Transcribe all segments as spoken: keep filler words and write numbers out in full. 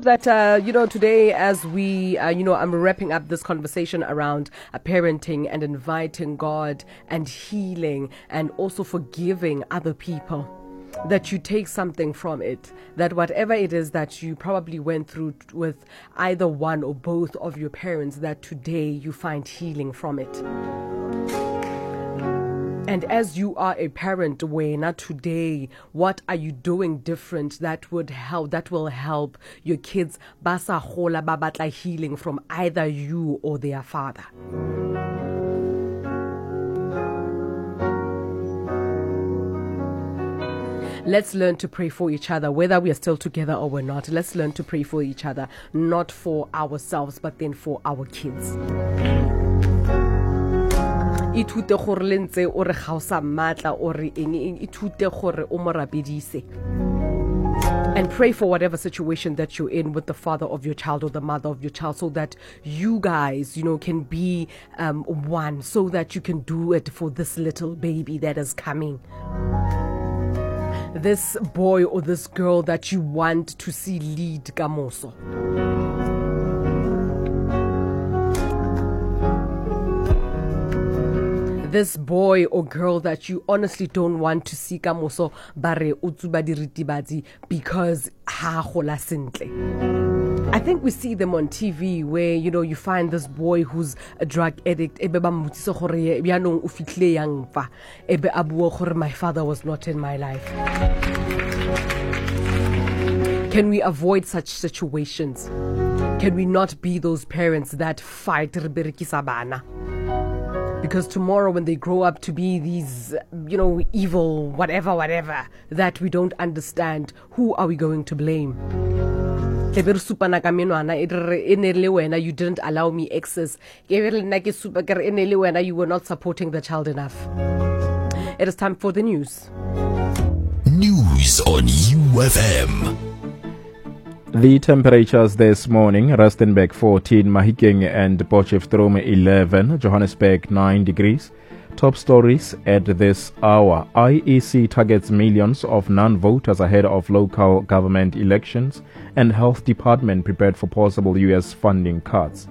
hope that, uh, you know, today as we, uh, you know, I'm wrapping up this conversation around uh, parenting and inviting God and healing and also forgiving other people, that you take something from it, that whatever it is that you probably went through with either one or both of your parents, that today you find healing from it. And as you are a parent, Wena, today, what are you doing different that would help, that will help your kids basa hola babatla healing from either you or their father? Let's learn to pray for each other, whether we are still together or we're not. Let's learn to pray for each other, not for ourselves, but then for our kids. Itute gore lentse o re ga o sa matla o re eng itute gore o mo rapedise. And pray for whatever situation that you're in with the father of your child or the mother of your child, so that you guys, you know, can be um, one, so that you can do it for this little baby that is coming. This boy or this girl that you want to see lead kamoso. This boy or girl that you honestly don't want to see kamoso bare utsuba diritibazi because ha gola sentle. I think we see them on T V where, you know, you find this boy who's a drug addict. Ebe ba mutisa gore yaanong o fitlhe yang fa. Ebe a bua gore my father was not in my life. Can we avoid such situations? Can we not be those parents that fight re berekisa bana? Because tomorrow when they grow up to be these, you know, evil, whatever, whatever, that we don't understand, who are we going to blame? You didn't allow me access. You were not supporting the child enough. It is time for the news. News on U F M. The temperatures this morning: Rustenburg fourteen, Mahikeng and Potchefstroom eleven, Johannesburg nine degrees. Top stories at this hour: I E C targets millions of non-voters ahead of local government elections, and Health Department prepared for possible U S funding cuts.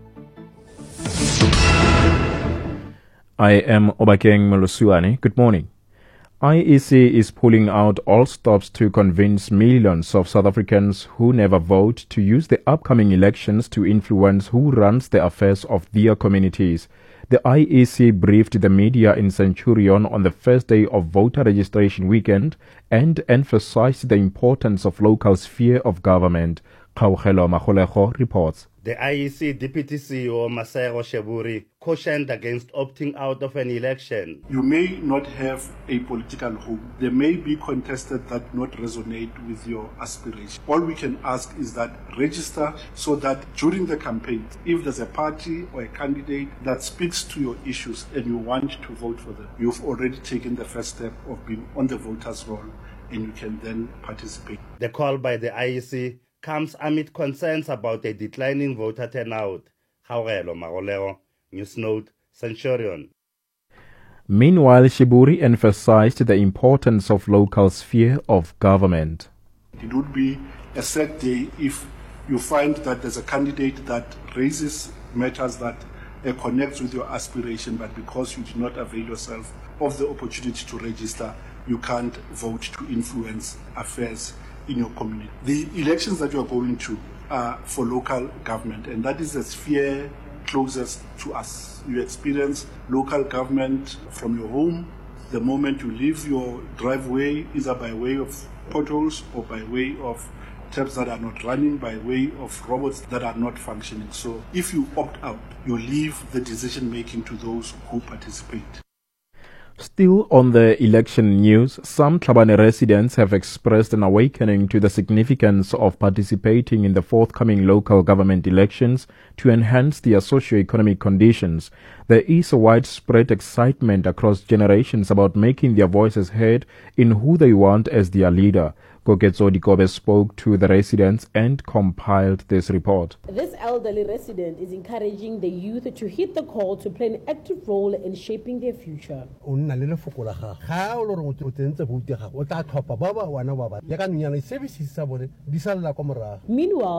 I am Obakeng Melusuane. Good morning. I E C is pulling out all stops to convince millions of South Africans who never vote to use the upcoming elections to influence who runs the affairs of their communities. The I E C briefed the media in Centurion on the first day of voter registration weekend and emphasized the importance of local sphere of government. Kaugelo Magolego reports. The I E C Deputy C E O Masego Sheburi cautioned against opting out of an election. You may not have a political home. There may be contested that not resonate with your aspiration. All we can ask is that register so that during the campaign, if there's a party or a candidate that speaks to your issues and you want to vote for them, you've already taken the first step of being on the voters' roll and you can then participate. The call by the I E C comes amid concerns about a declining voter turnout. Kaugelo Magolego, News Note, Centurion. Meanwhile, Shiburi emphasized the importance of local sphere of government. It would be a sad day if you find that there's a candidate that raises matters that uh, connects with your aspiration, but because you did not avail yourself of the opportunity to register, you can't vote to influence affairs in your community. The elections that you are going to are for local government, and that is the sphere closest to us. You experience local government from your home the moment you leave your driveway, either by way of potholes or by way of taps that are not running, by way of robots that are not functioning. So if you opt out, you leave the decision making to those who participate. Still on the election news, some Tlhabane residents have expressed an awakening to the significance of participating in the forthcoming local government elections to enhance their socio-economic conditions. There is a widespread excitement across generations about making their voices heard in who they want as their leader. Koketso Dikobe spoke to the residents and compiled this report. This elderly resident is encouraging the youth to hit the call to play an active role in shaping their future. Meanwhile,